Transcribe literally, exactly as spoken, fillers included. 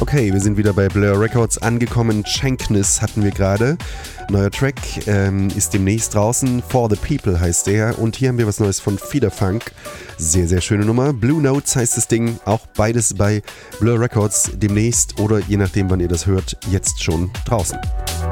Okay, wir sind wieder bei Blur Records angekommen. Shankness hatten wir gerade. Neuer Track ähm, ist demnächst draußen. For the People heißt der. Und hier haben wir was Neues von Feederfunk. Sehr, sehr schöne Nummer. Blue Notes heißt das Ding. Auch beides bei Blur Records demnächst oder je nachdem, wann ihr das hört, jetzt schon draußen.